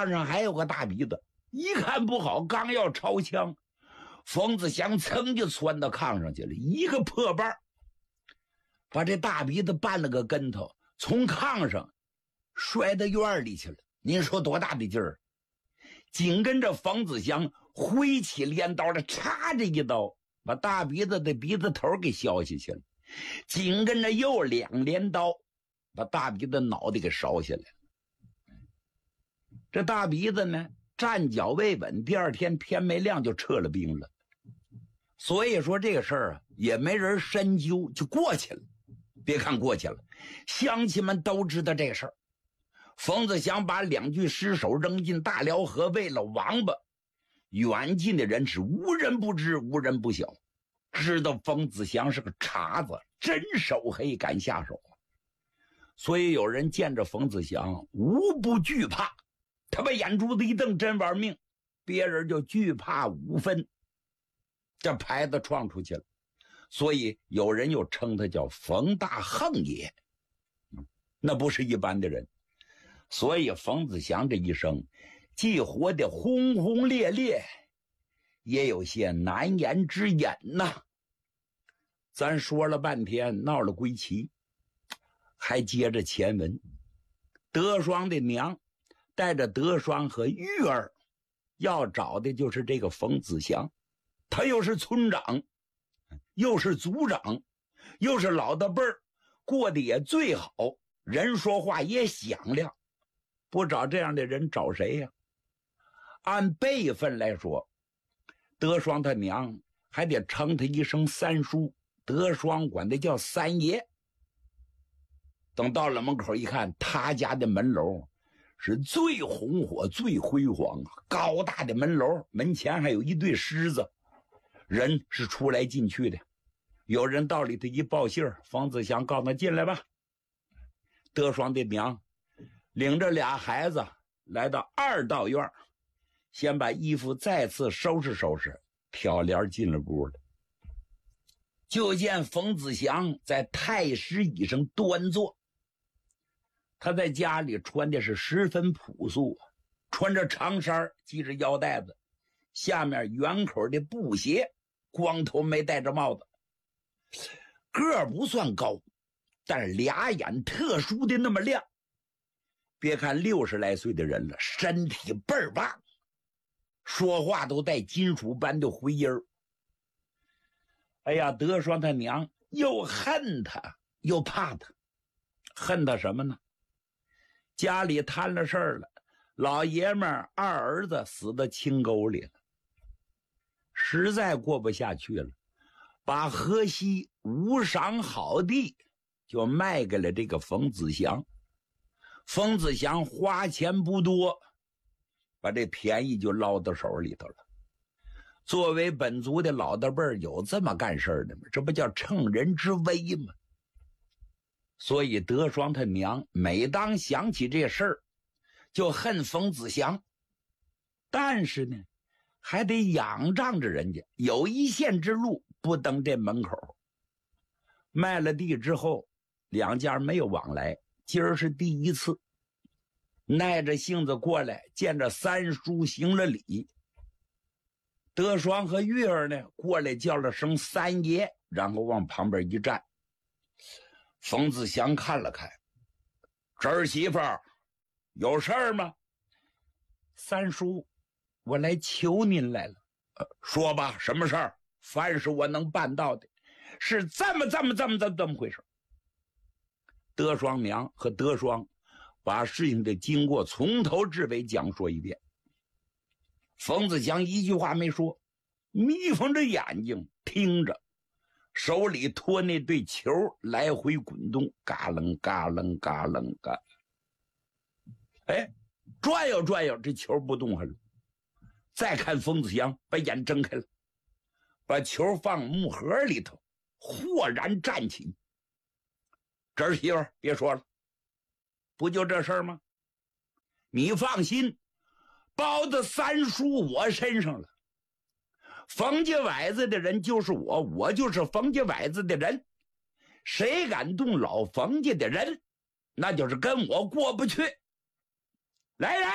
炕上还有个大鼻子，一看不好，刚要抄枪，冯子祥噌就窜到炕上去了，一个破瓣把这大鼻子绊了个跟头，从炕上摔到院里去了。您说多大的劲儿？紧跟着冯子祥挥起镰刀来，插着一刀把大鼻子的鼻子头给削下去了，紧跟着又2镰刀把大鼻子脑袋给烧下来了。这大鼻子呢，站脚未稳，第二天天没亮就撤了兵了。所以说这个事儿啊，也没人深究，就过去了。别看过去了，乡亲们都知道这个事儿。冯子祥把2具尸首扔进大辽河，喂了王八，远近的人是无人不知，无人不晓，知道冯子祥是个茬子，真手黑，敢下手。所以有人见着冯子祥无不惧怕，他把眼珠子一瞪，真玩命，别人就惧怕5分，这牌子创出去了。所以有人又称他叫冯大横爷，那不是一般的人。所以冯子祥这一生既活得轰轰烈烈，也有些难言之隐呐。咱说了半天，闹了归齐，还接着前文。德双的娘带着德双和玉儿要找的就是这个冯子祥，他又是村长，又是族长，又是老大辈儿，过得也最好，人说话也响亮，不找这样的人找谁呀？按辈分来说，德双他娘还得称他一声三叔，德双管他叫三爷。等到了门口一看，他家的门楼是最红火最辉煌啊，高大的门楼，门前还有一队狮子，人是出来进去的。有人到里头一报信，冯子祥告诉他进来吧。德双的娘领着俩孩子来到2道院，先把衣服再次收拾收拾，挑帘进了屋了。就见冯子祥在太师椅上端坐，他在家里穿的是十分朴素，穿着长衫，系着腰带子，下面圆口的布鞋，光头没戴着帽子，个儿不算高，但是俩眼特殊的那么亮。别看60来岁的人了，身体倍儿棒，说话都带金属般的回音儿。哎呀，德双他娘又恨他又怕他。恨他什么呢？家里摊了事儿了，老爷们儿2儿子死到清沟里了，实在过不下去了，把河西无赏好地就卖给了这个冯子祥。冯子祥花钱不多，把这便宜就捞到手里头了。作为本族的老大辈儿，有这么干事的吗？这不叫乘人之危吗？所以德双他娘每当想起这事儿，就恨冯子祥，但是呢还得仰仗着人家，有一线之路不登这门口。卖了地之后，两家没有往来，今儿是第一次，耐着性子过来见着三叔行了礼。德双和玉儿呢过来叫了声三爷，然后往旁边一站。冯子祥看了看，侄儿媳妇儿有事儿吗？三叔，我来求您来了。说吧，什么事儿？凡是我能办到的，是这么回事。德双娘和德双把事情的经过从头至尾讲说一遍。冯子祥一句话没说，眯缝着眼睛听着，手里托那对球来回滚动，嘎楞嘎楞嘎楞嘎。哎，转悠转悠，这球不动了。再看冯子祥把眼睁开了，把球放木盒里头，豁然站起。侄儿媳妇别说了，不就这事儿吗？你放心，包在三叔我身上了。冯家崴子的人就是我，我就是冯家崴子的人。谁敢动老冯家的人，那就是跟我过不去。来人！